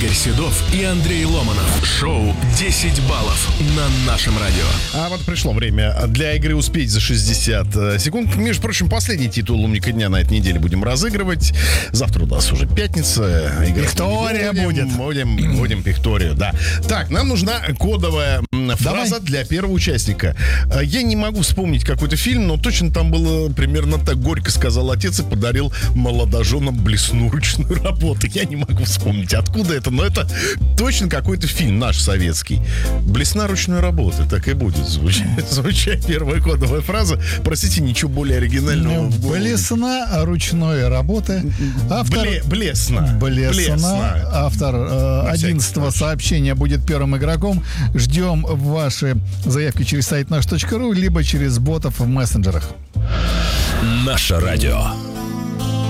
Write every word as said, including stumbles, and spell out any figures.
Игорь Седов и Андрей Ломанов. Шоу десять баллов на нашем радио. А вот пришло время для игры «Успеть за шестьдесят секунд». Между прочим, последний титул «Умника дня» на этой неделе будем разыгрывать. Завтра у нас уже пятница. Виктория будет. Будем, будем Викторию, да. Так, нам нужна кодовая фраза Давай. для первого участника. Я не могу вспомнить какой-то фильм, но точно там было примерно так. Горько сказал отец и подарил молодоженам блесну ручную работу. Я не могу вспомнить, откуда это, но это точно какой-то фильм наш советский. Блесна ручной работы, так и будет звучать, звучать первая кодовая фраза. Простите, ничего более оригинального. Блесна ручной работы. Автор... Бле, блесна. Блесна. Блесна. Автор э, одиннадцатого сообщения будет первым игроком. Ждем ваши заявки через сайт наш точка ру, либо через ботов в мессенджерах. Наше радио.